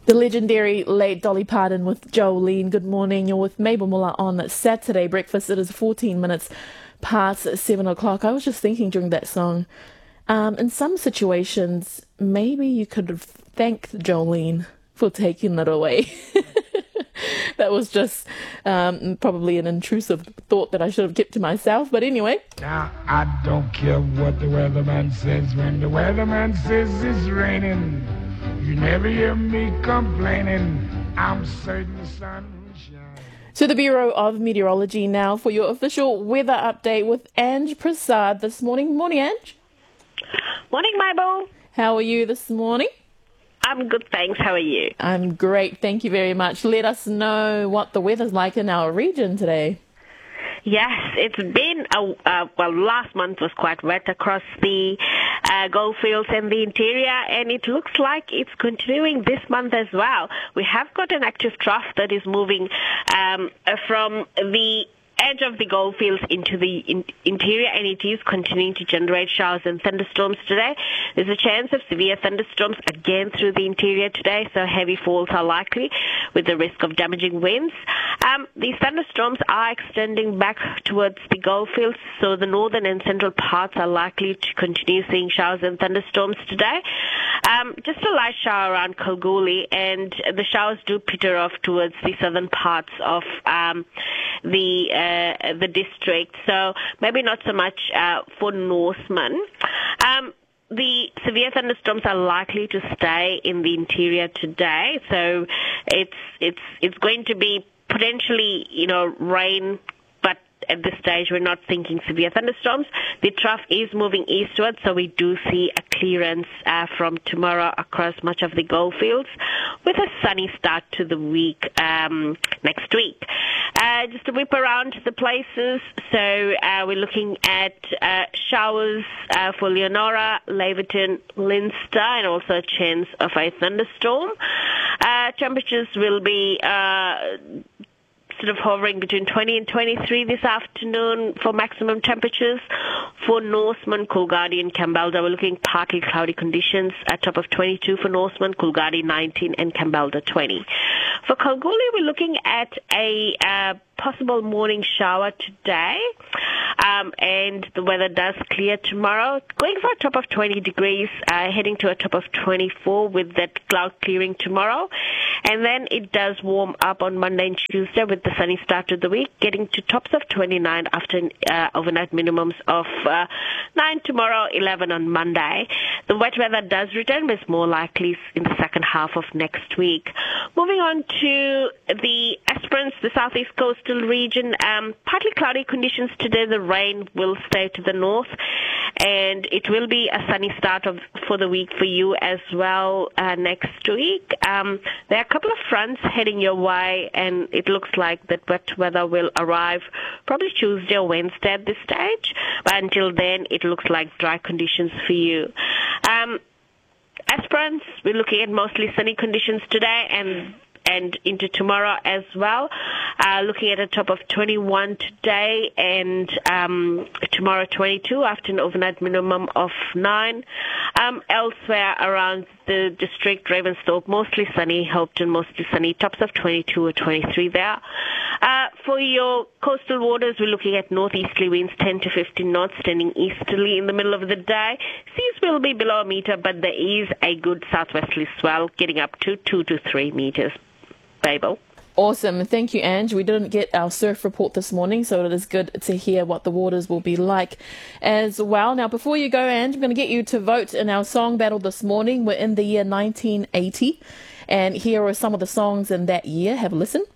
The legendary late Dolly Parton with Jolene. Good morning. You're with Mabel Muller on Saturday Breakfast. It is 14 minutes past 7 o'clock. I was just thinking during that song, in some situations, maybe you could have thanked Jolene for taking it away. That was just probably an intrusive thought that I should have kept to myself. But anyway. Now, I don't care what the weatherman says. When the weatherman says it's raining, you never hear me complaining. I'm certain the sun will shine. To the Bureau of Meteorology now for your official weather update with Ange Prasad this morning. Morning, Ange. Morning, Mabel. How are you this morning? I'm good, thanks. How are you? I'm great. Thank you very much. Let us know what the weather's like in our region today. Yes, it's been, last month was quite wet across the Goldfields and the interior, and it looks like it's continuing this month as well. We have got an active trough that is moving from the edge of the Goldfields into the interior, and it is continuing to generate showers and thunderstorms today. There's a chance of severe thunderstorms again through the interior today, so heavy falls are likely with the risk of damaging winds. These thunderstorms are extending back towards the Goldfields, so the northern and central parts are likely to continue seeing showers and thunderstorms today. Just a light shower around Kalgoorlie, and the showers do peter off towards the southern parts of the district, so maybe not so much for Norseman. The severe thunderstorms are likely to stay in the interior today, so it's going to be potentially, rain, but at this stage we're not thinking severe thunderstorms. The trough is moving eastward, so we do see a clearance from tomorrow across much of the Goldfields with a sunny start to the week next week. Just to whip around the places, so we're looking at showers for Leonora, Laverton, Leinster, and also a chance of a thunderstorm. Temperatures will be sort of hovering between 20 and 23 this afternoon for maximum temperatures. For Norseman, Coolgardie and Kambalda, we're looking partly cloudy conditions, at top of 22 for Norseman, Coolgardie 19 and Kambalda 20. For Kalgoorlie, we're looking at a possible morning shower today, and the weather does clear tomorrow, going for a top of 20 degrees, heading to a top of 24 with that cloud clearing tomorrow. And then it does warm up on Monday and Tuesday with the sunny start of the week, getting to tops of 29 after overnight minimums of 9 tomorrow, 11 on Monday. The wet weather does return, but it's more likely in the second half of next week. Moving on to the Esperance, the southeast coastal region, partly cloudy conditions today. The rain will stay to the north, and it will be a sunny start for the week for you as well next week. There are a couple of fronts heading your way, and it looks like that wet weather will arrive probably Tuesday or Wednesday at this stage. But until then, it looks like dry conditions for you. Esperance, we're looking at mostly sunny conditions today and into tomorrow as well. Looking at a top of 21 today and tomorrow 22 after an overnight minimum of 9. Elsewhere around the district, Ravensthorpe, mostly sunny, Hopton, mostly sunny, tops of 22 or 23 there. For your coastal waters, we're looking at northeasterly winds 10 to 15 knots, standing easterly in the middle of the day. Seas will be below a meter, but there is a good southwesterly swell getting up to 2 to 3 meters. Babel. Awesome. Thank you, Ange. We didn't get our surf report this morning, so it is good to hear what the waters will be like as well. Now, before you go, Ange, I'm going to get you to vote in our song battle this morning. We're in the year 1980, and here are some of the songs in that year. Have a listen.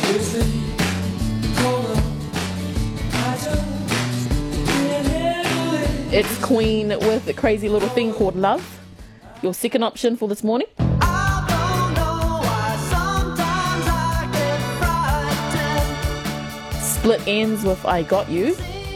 It's Queen with a crazy little thing called Love. Your second option for this morning. Split Ends with I Got You.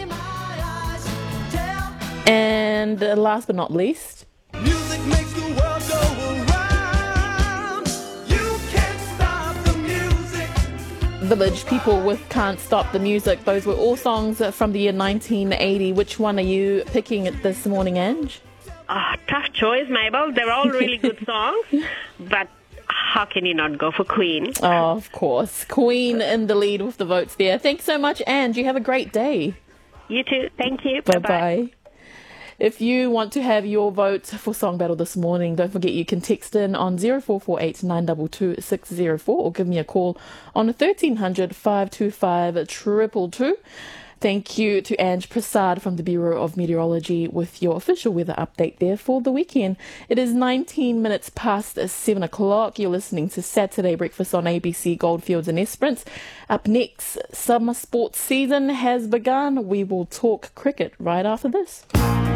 And last but not least, music makes the world go around. You can't stop the music. Village People with Can't Stop the Music. Those were all songs from the year 1980. Which one are you picking this morning, Ange? Tough choice, Mabel. They're all really good songs, but how can you not go for Queen? Oh, of course. Queen in the lead with the votes there. Thanks so much, Ange. You have a great day. You too. Thank you. Bye-bye. If you want to have your vote for Song Battle this morning, don't forget you can text in on 0448 922 604 or give me a call on 1300 525 222. Thank you to Ange Prasad from the Bureau of Meteorology with your official weather update there for the weekend. It is 19 minutes past 7 o'clock. You're listening to Saturday Breakfast on ABC Goldfields and Esperance. Up next, summer sports season has begun. We will talk cricket right after this.